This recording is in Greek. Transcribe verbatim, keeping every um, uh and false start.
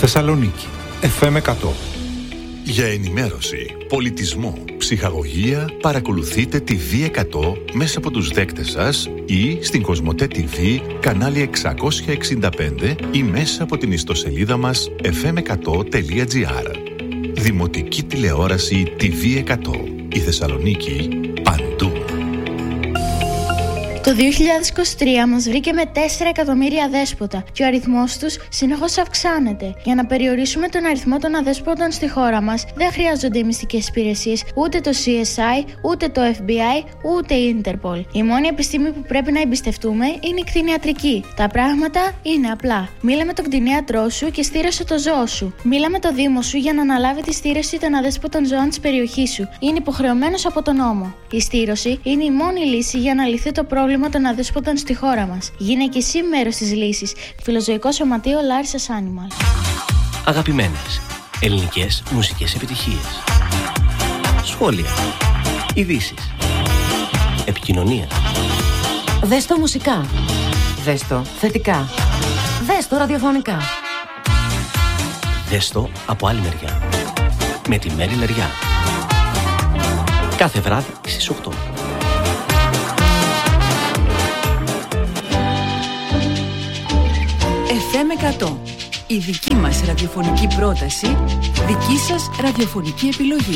Θεσσαλονίκη, εφ εμ εκατό. Για ενημέρωση, πολιτισμό, ψυχαγωγία, παρακολουθείτε τη βι εκατό μέσα από τους δέκτες σας ή στην Κοσμοτέ τι βι, κανάλι εξακόσια εξήντα πέντε ή μέσα από την ιστοσελίδα μας εφ εμ εκατό τελεία τζι άρ. Δημοτική τηλεόραση τι βι εκατό. Η Θεσσαλονίκη παντού. Το δύο χιλιάδες είκοσι τρία μας βρήκε με τέσσερα εκατομμύρια αδέσποτα και ο αριθμός τους συνεχώς αυξάνεται. Για να περιορίσουμε τον αριθμό των αδέσποτων στη χώρα μας, δεν χρειάζονται οι μυστικές υπηρεσίες, ούτε το σι ες άι, ούτε το εφ μπι άι, ούτε η Ίντερπολ. Η μόνη επιστήμη που πρέπει να εμπιστευτούμε είναι η κτηνιατρική. Τα πράγματα είναι απλά. Μίλα με τον κτηνίατρό σου και στήρωσε το ζώο σου. Μίλα με το δήμο σου για να αναλάβει τη στήρωση των αδέσποτων ζώων της περιοχής σου. Είναι υποχρεωμένος από τον νόμο. Η στήρωση είναι η μόνη λύση για να λυθεί το πρόβλημα των αδέσποτων στη χώρα μας. Γίνε και εσύ μέρος της λύσης. Φιλοζωικό Σωματείο Λάρισας Animal. Αγαπημένες ελληνικές μουσικές επιτυχίες. Σχόλια. Ειδήσεις. Επικοινωνία. Δες το μουσικά. Δες το θετικά. Δες το ραδιοφωνικά. Δες το από άλλη μεριά. Με τη Μέρη Λεριά. Κάθε βράδυ στις οκτώ. εφ εμ εκατό. Η δική μας ραδιοφωνική πρόταση, δική σας ραδιοφωνική επιλογή.